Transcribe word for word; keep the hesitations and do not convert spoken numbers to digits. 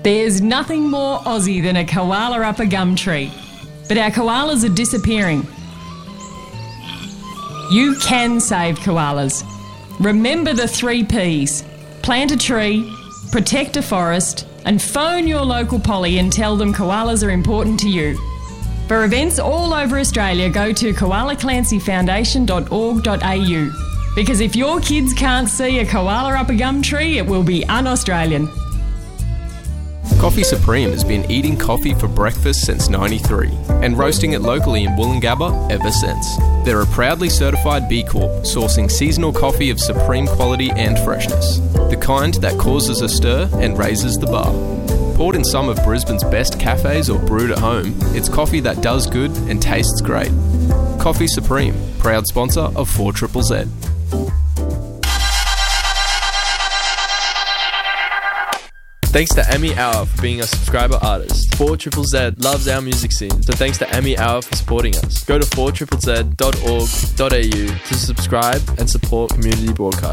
There's nothing more Aussie than a koala up a gum tree. But our koalas are disappearing. You can save koalas. Remember the three Ps. Plant a tree, protect a forest, and phone your local poly and tell them koalas are important to you. For events all over Australia, go to koala clancy foundation dot org dot a u. Because if your kids can't see a koala up a gum tree, it will be un-Australian. Coffee Supreme has been eating coffee for breakfast since ninety-three and roasting it locally in Woolloongabba ever since. They're a proudly certified B Corp, sourcing seasonal coffee of supreme quality and freshness. The kind that causes a stir and raises the bar. Poured in some of Brisbane's best cafes or brewed at home, it's coffee that does good and tastes great. Coffee Supreme, proud sponsor of four triple Z. Thanks to Amy Hour for being a subscriber artist. four triple Z loves our music scene, so thanks to Amy Hour for supporting us. Go to four triple z dot org dot a u to subscribe and support community broadcasting.